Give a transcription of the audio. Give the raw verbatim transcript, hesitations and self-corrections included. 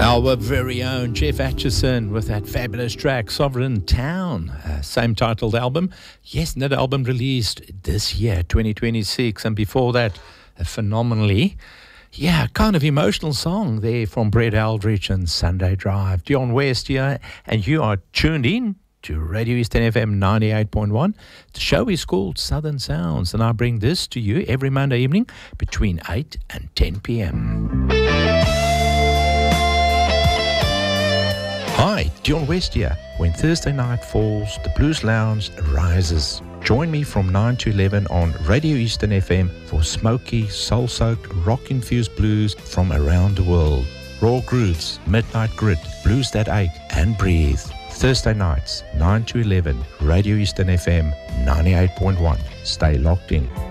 Our very own Jeff Atchison with that fabulous track, Sovereign Town, uh, same titled album. Yes, that album released this year, twenty twenty-six, and before that, a phenomenally, yeah, kind of emotional song there from Brett Eldridge and Sunday Drive. Dion West here, and you are tuned in to Radio Eastern F M ninety-eight point one. The show is called Southern Sounds, and I bring this to you every Monday evening between eight and ten p.m. Hi, Dion West here. When Thursday night falls, the Blues Lounge rises. Join me from nine to eleven on Radio Eastern F M for smoky, soul-soaked, rock-infused blues from around the world. Raw grooves, midnight grit, blues that ache and breathe. Thursday nights, nine to eleven, Radio Eastern F M ninety-eight point one. Stay locked in.